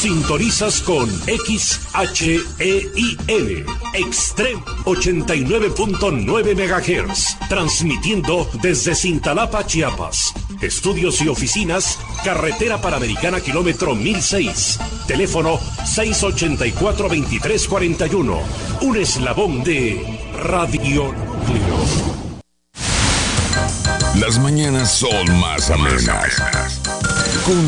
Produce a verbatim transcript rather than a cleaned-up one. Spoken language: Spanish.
Sintonizas con X H E I L, Extreme ochenta y nueve punto nueve megahertz, transmitiendo desde Cintalapa, Chiapas. Estudios y oficinas, Carretera Panamericana, kilómetro mil seis. Teléfono seis ochenta y cuatro, veintitrés cuarenta y uno. Un eslabón de Radio Núcleo. Las mañanas son más amenas.